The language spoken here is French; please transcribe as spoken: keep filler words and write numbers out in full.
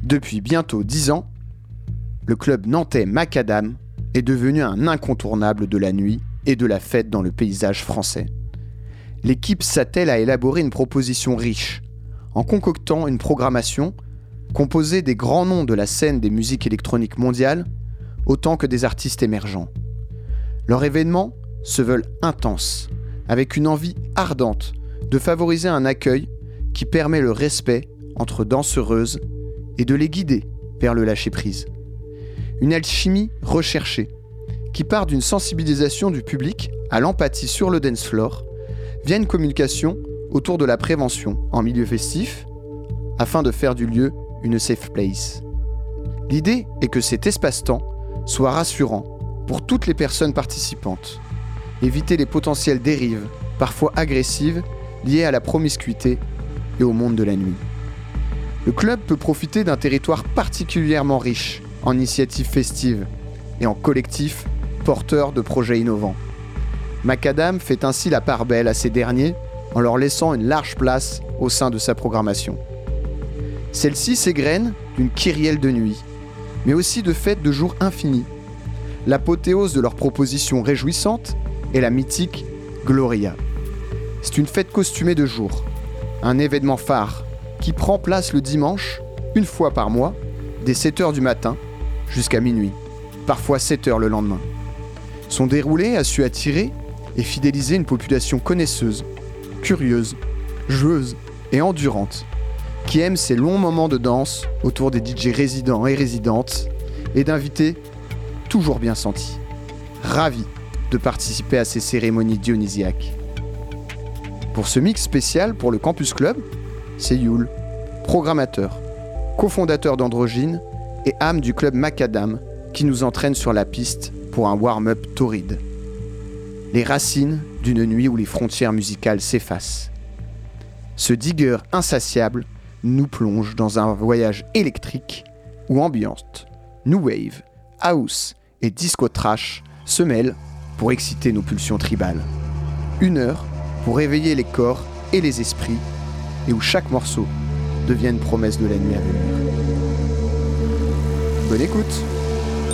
Depuis bientôt dix ans, le club nantais Macadam est devenu un incontournable de la nuit et de la fête dans le paysage français. L'équipe s'attelle à élaborer une proposition riche, en concoctant une programmation composée des grands noms de la scène des musiques électroniques mondiales, autant que des artistes émergents. Leurs événements se veulent intenses, avec une envie ardente de favoriser un accueil qui permet le respect entre danseuses et de les guider vers le lâcher-prise. Une alchimie recherchée, qui part d'une sensibilisation du public à l'empathie sur le dance floor, via une communication autour de la prévention en milieu festif, afin de faire du lieu une safe place. L'idée est que cet espace-temps soit rassurant pour toutes les personnes participantes, éviter les potentielles dérives, parfois agressives, liées à la promiscuité et au monde de la nuit. Le club peut profiter d'un territoire particulièrement riche en initiatives festives et en collectifs porteurs de projets innovants. Macadam fait ainsi la part belle à ces derniers en leur laissant une large place au sein de sa programmation. Celle-ci s'égrène d'une kyrielle de nuit, mais aussi de fêtes de jours infinis. L'apothéose de leur proposition réjouissante est la mythique Gloria. C'est une fête costumée de jour, un événement phare qui prend place le dimanche, une fois par mois, dès sept heures du matin jusqu'à minuit, parfois sept heures le lendemain. Son déroulé a su attirer et fidéliser une population connaisseuse, curieuse, joueuse et endurante, qui aime ces longs moments de danse autour des D J résidents et résidentes et d'invités toujours bien sentis, ravis de participer à ces cérémonies dionysiaques. Pour ce mix spécial pour le Campus Club, c'est Yul, programmateur, cofondateur d'Androgyne et âme du club Macadam, qui nous entraîne sur la piste pour un warm-up torride. Les racines d'une nuit où les frontières musicales s'effacent. Ce digger insatiable nous plonge dans un voyage électrique où ambiance, new wave, house et disco trash se mêlent pour exciter nos pulsions tribales. Une heure pour réveiller les corps et les esprits et où chaque morceau devient une promesse de la nuit à venir. Bonne écoute!